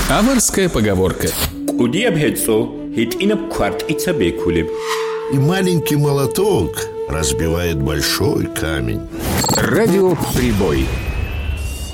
Аварская поговорка. И маленький молоток разбивает большой камень. Радио «Прибой».